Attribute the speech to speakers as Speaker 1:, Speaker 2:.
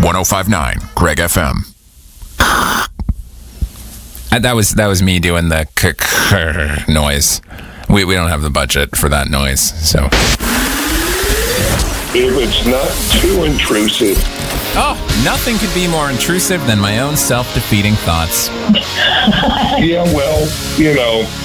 Speaker 1: 105.9 Greg FM.
Speaker 2: That was me doing the noise. We don't have the budget for that noise, so.
Speaker 3: If it's not too intrusive.
Speaker 2: Oh, nothing could be more intrusive than my own self-defeating thoughts.
Speaker 3: Yeah, well,